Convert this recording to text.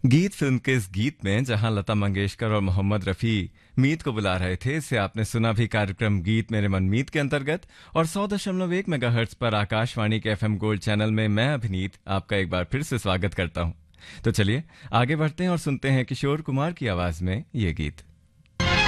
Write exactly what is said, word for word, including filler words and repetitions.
गीत फिल्म के इस गीत में जहां लता मंगेशकर और मोहम्मद रफ़ी मीत को बुला रहे थे, इससे आपने सुना भी कार्यक्रम गीत मेरे मन मीत के अंतर्गत। और सौ दशमलव एक मेगाहर्ट्ज पर आकाशवाणी के एफएम गोल्ड चैनल में मैं अभिनीत आपका एक बार फिर से स्वागत करता हूं। तो चलिए आगे बढ़ते हैं और सुनते हैं किशोर कुमार की आवाज में ये गीत।